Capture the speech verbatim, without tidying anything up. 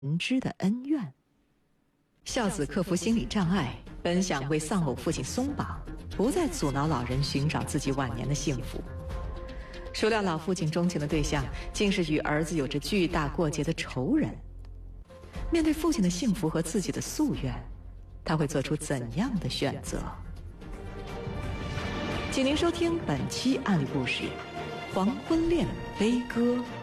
人知的恩怨。孝子克服心理障碍，本想为丧偶父亲松绑，不再阻挠老人寻找自己晚年的幸福。孰料老父亲钟情的对象竟是与儿子有着巨大过节的仇人。面对父亲的幸福和自己的夙愿，他会做出怎样的选择？请您收听本期案例故事《黄昏恋悲歌》。